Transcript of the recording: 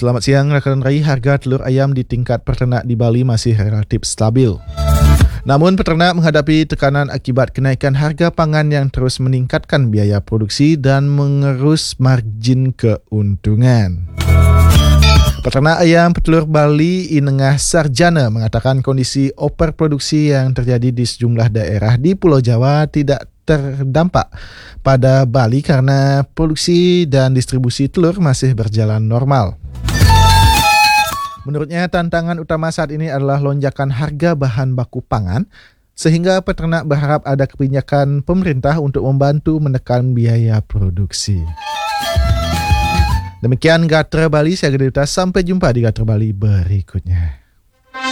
Selamat siang rekan Rai, harga telur ayam di tingkat peternak di Bali masih relatif stabil. Namun peternak menghadapi tekanan akibat kenaikan harga pangan yang terus meningkatkan biaya produksi dan mengerus margin keuntungan. Peternak ayam petelur Bali Inengah Sarjana mengatakan kondisi overproduksi yang terjadi di sejumlah daerah di Pulau Jawa tidak terdampak pada Bali karena produksi dan distribusi telur masih berjalan normal. Menurutnya tantangan utama saat ini adalah lonjakan harga bahan baku pangan, sehingga peternak berharap ada kebijakan pemerintah untuk membantu menekan biaya produksi. Demikian Gatra Bali, saya Gede Utas. Sampai jumpa di Gatra Bali berikutnya.